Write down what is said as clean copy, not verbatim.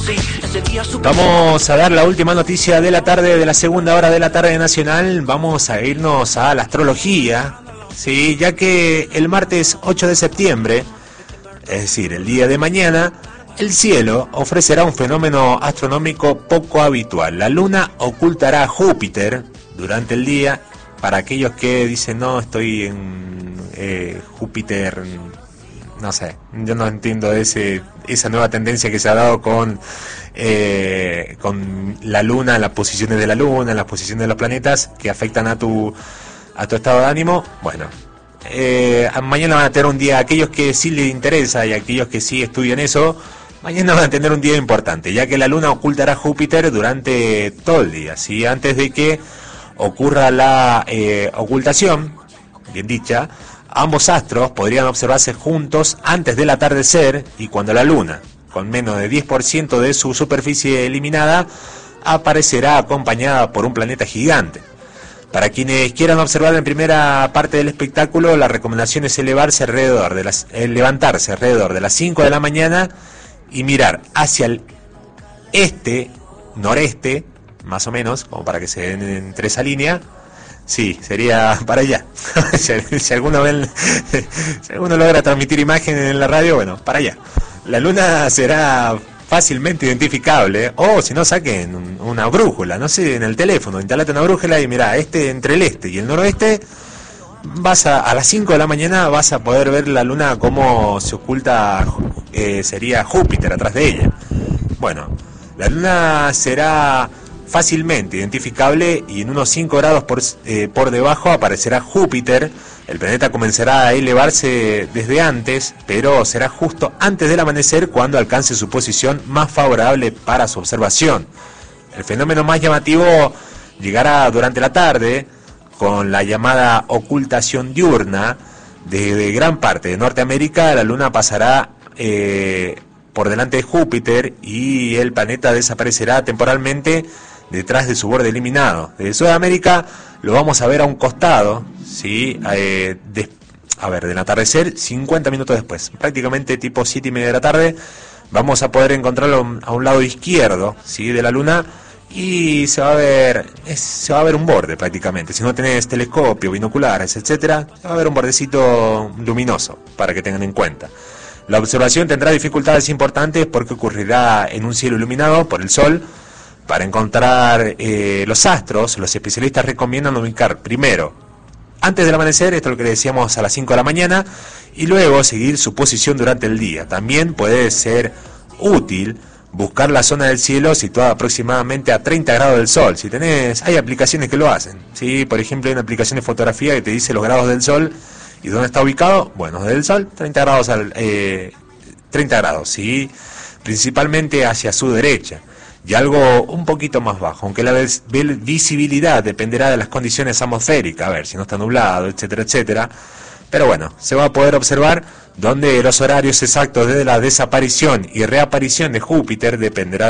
Vamos a dar la última noticia de la tarde, de la segunda hora de la tarde nacional. Vamos a irnos a la astrología, sí, ya que el martes 8 de septiembre, es decir, el día de mañana, el cielo ofrecerá un fenómeno astronómico poco habitual. La luna ocultará a Júpiter durante el día. Para aquellos que dicen, no, estoy en Júpiter, no sé, yo no entiendo esa nueva tendencia que se ha dado con la luna, las posiciones de la luna, las posiciones de los planetas que afectan a tu estado de ánimo. Bueno, mañana van a tener un día, aquellos que sí les interesa y aquellos que sí estudian eso, mañana van a tener un día importante, ya que la luna ocultará a Júpiter durante todo el día, ¿sí? Antes de que ocurra la ocultación, bien dicha, ambos astros podrían observarse juntos antes del atardecer, y cuando la luna, con menos de 10% de su superficie eliminada, aparecerá acompañada por un planeta gigante. Para quienes quieran observar en primera parte del espectáculo, la recomendación es levantarse alrededor de las 5 de la mañana y mirar hacia el noreste, más o menos, como para que se den entre esa línea. Sí, sería para allá. si alguno logra transmitir imagen en la radio, bueno, para allá. La luna será fácilmente identificable, o si no, saquen una brújula, no sé, en el teléfono, instalate una brújula y mirá, entre el este y el noroeste, a las 5 de la mañana vas a poder ver la luna como se oculta, sería Júpiter atrás de ella. Bueno, la luna será fácilmente identificable y en unos 5 grados por debajo aparecerá Júpiter. El planeta comenzará a elevarse desde antes, pero será justo antes del amanecer cuando alcance su posición más favorable para su observación. El fenómeno más llamativo llegará durante la tarde, con la llamada ocultación diurna. Desde gran parte de Norteamérica la luna pasará por delante de Júpiter y el planeta desaparecerá temporalmente detrás de su borde eliminado. Desde Sudamérica lo vamos a ver a un costado, ¿sí? Del atardecer, 50 minutos después, prácticamente tipo 7:30 de la tarde, vamos a poder encontrarlo a un lado izquierdo, ¿sí?, de la luna, y se va a ver un borde prácticamente. Si no tenés telescopio, binoculares, etcétera, se va a ver un bordecito luminoso, para que tengan en cuenta. La observación tendrá dificultades importantes porque ocurrirá en un cielo iluminado por el sol. Para encontrar los astros, los especialistas recomiendan ubicar primero, antes del amanecer, esto es lo que decíamos, a las 5 de la mañana, y luego seguir su posición durante el día. También puede ser útil buscar la zona del cielo situada aproximadamente a 30 grados del sol. Hay aplicaciones que lo hacen, ¿sí? Por ejemplo, hay una aplicación de fotografía que te dice los grados del sol y dónde está ubicado. Bueno, desde el sol, 30 grados, ¿sí? Principalmente hacia su derecha. Y algo un poquito más bajo, aunque la visibilidad dependerá de las condiciones atmosféricas, a ver si no está nublado, etcétera, etcétera. Pero bueno, se va a poder observar donde los horarios exactos de la desaparición y reaparición de Júpiter dependerá